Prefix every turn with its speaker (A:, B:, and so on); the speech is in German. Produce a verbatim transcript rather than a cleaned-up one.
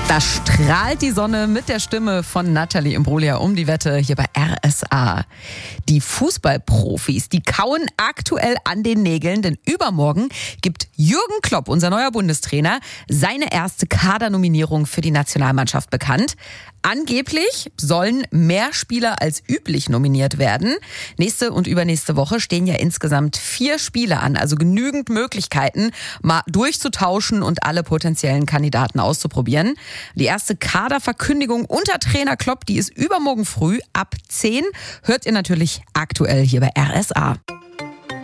A: Da strahlt die Sonne mit der Stimme von Nathalie Imbruglia um die Wette hier bei R S A. Die Fußballprofis, die kauen aktuell an den Nägeln, denn übermorgen gibt Jürgen Klopp, unser neuer Bundestrainer, seine erste Kadernominierung für die Nationalmannschaft bekannt. Angeblich sollen mehr Spieler als üblich nominiert werden. Nächste und übernächste Woche stehen ja insgesamt vier Spiele an, also genügend Möglichkeiten, mal durchzutauschen und alle potenziellen Kandidaten auszuprobieren. Die erste Kaderverkündigung unter Trainer Klopp, die ist übermorgen früh ab zehn. Hört ihr natürlich aktuell hier bei R S A.